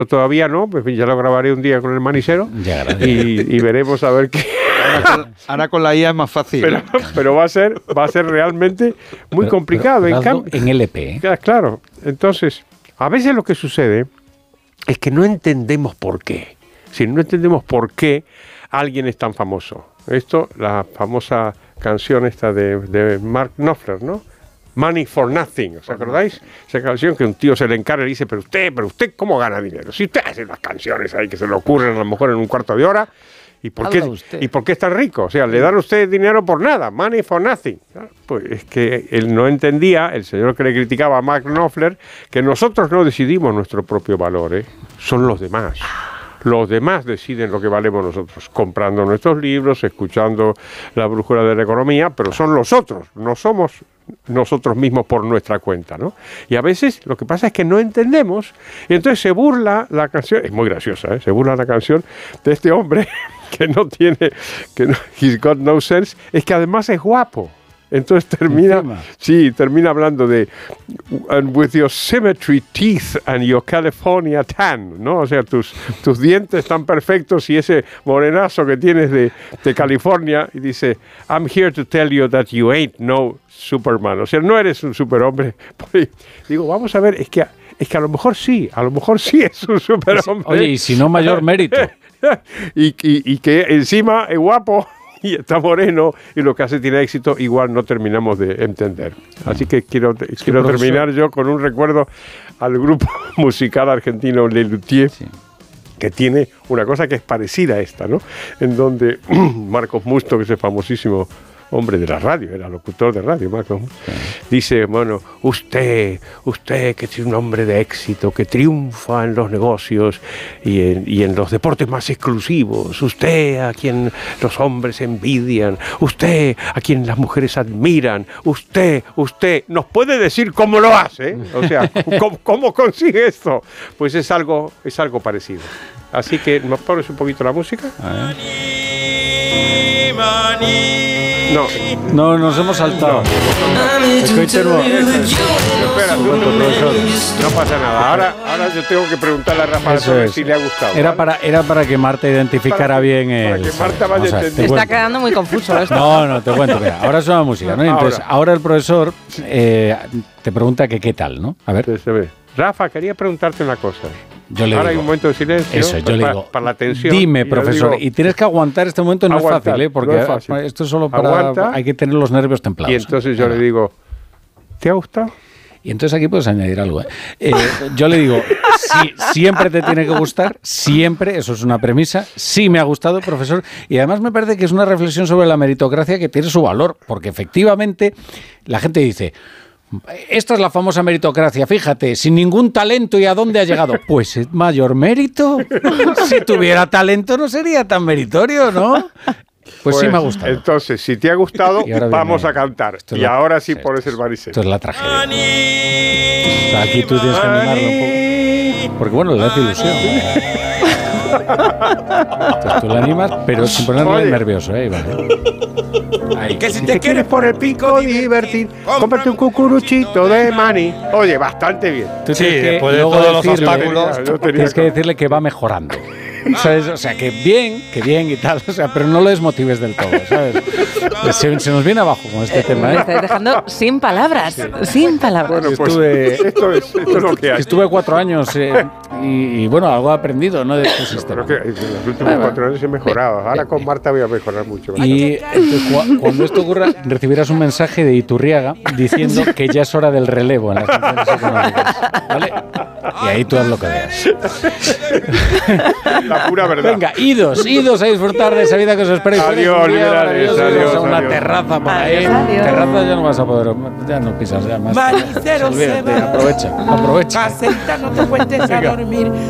todavía no, pues ya lo grabaré un día con el manicero y veremos a ver qué. Ahora con la IA es más fácil. Pero va a ser realmente muy complicado. En LP. Claro. Entonces, a veces lo que sucede es que no entendemos por qué. Si no entendemos por qué alguien es tan famoso. Esto, la famosa canción esta de Mark Knopfler, ¿no? Money for Nothing, ¿os acordáis? Esa canción que un tío se le encarga y dice, pero usted ¿cómo gana dinero? Si usted hace las canciones ahí que se le ocurren a lo mejor en un cuarto de hora, ¿y por qué es tan rico? O sea, le dan a usted dinero por nada, money for nothing. Pues es que él no entendía, el señor que le criticaba a Mark Knopfler, que nosotros no decidimos nuestro propio valor, son los demás. Los demás deciden lo que valemos nosotros, comprando nuestros libros, escuchando la brújula de la economía, pero son los otros, no somos nosotros mismos por nuestra cuenta, ¿no? Y a veces lo que pasa es que no entendemos, y entonces se burla la canción, es muy graciosa, se burla la canción de este hombre que no tiene, he's got no sense, es que además es guapo. Entonces termina hablando de and with your symmetry teeth and your California tan, ¿no? O sea, tus dientes tan perfectos y ese morenazo que tienes de California, y dice, I'm here to tell you that you ain't no Superman. O sea, no eres un superhombre. Digo, vamos a ver, es que a lo mejor sí es un superhombre. Oye, y si no, mayor mérito. y que encima es guapo y está moreno, y lo que hace tiene éxito, igual no terminamos de entender. Así que quiero terminar yo con un recuerdo al grupo musical argentino Les Luthiers, que tiene una cosa que es parecida a esta, ¿no? En donde Marcos Musto, que es el famosísimo hombre de la radio, era locutor de radio, Marcos, dice, bueno, usted que es un hombre de éxito, que triunfa en los negocios y en los deportes más exclusivos, usted a quien los hombres envidian, usted a quien las mujeres admiran, usted, ¿nos puede decir cómo lo hace? O sea, ¿cómo consigue esto? Pues es algo parecido. Así que, ¿nos pones un poquito la música? No, nos hemos saltado. Espera, no pasa nada. Ahora yo tengo que preguntarle a Rafa si le ha gustado. Era para que Marta identificara bien el... Para que Marta vaya entendiendo. Está quedando muy confuso esto. No, te cuento. Mira, ahora suena música, ¿no? Entonces, ahora el profesor te pregunta que qué tal, ¿no? A ver. Rafa, quería preguntarte una cosa. Ahora hay un momento de silencio. Eso, yo le digo, para la tensión. Dime, profesor, y tienes que aguantar este momento, no es fácil, porque no es fácil. Esto es solo para... Hay que tener los nervios templados. Y entonces yo le digo, ¿te ha gustado? Y entonces aquí puedes añadir algo. Yo le digo, siempre te tiene que gustar, siempre, eso es una premisa. Sí me ha gustado, profesor, y además me parece que es una reflexión sobre la meritocracia que tiene su valor, porque efectivamente la gente dice... Esta es la famosa meritocracia, fíjate, sin ningún talento y a dónde ha llegado. Pues es mayor mérito. Si tuviera talento no sería tan meritorio, ¿no? Pues sí me ha gustado. Entonces, si te ha gustado, vamos a cantar. Y ahora sí pones el manicero. Esto es la tragedia. O sea, aquí tú tienes que animarlo un poco. Porque bueno, le hace ilusión. Entonces tú la animas, pero sin ponerle nervioso, vale. Ahí. Que si te quieres por el pico divertir, cómprate un cucuruchito de maní. Oye, bastante bien. Sí, después de todos los obstáculos, tienes que decirle que va mejorando. ¿Sabes? O sea, que bien y tal, o sea, pero no lo desmotives del todo, ¿sabes? Se nos viene abajo con este tema, Me estáis dejando sin palabras, sin palabras. Bueno, pues esto es lo que hay. Estuve 4 años y bueno, algo he aprendido, ¿no? De este sistema. Creo que en los últimos 4 años he mejorado. Ahora con Marta voy a mejorar mucho. Y entonces, cuando esto ocurra, recibirás un mensaje de Iturriaga diciendo que ya es hora del relevo en las funciones económicas, ¿vale? Y ahí tú haz lo que veas. La pura verdad. Venga, idos a disfrutar de esa vida que os espera. Adiós, liberales, adiós. A una terraza por ahí. Terraza ya no vas a poder, ya no pisas ya más. Manicero se va. Aprovecha. A sentar, no te cuentes a dormir.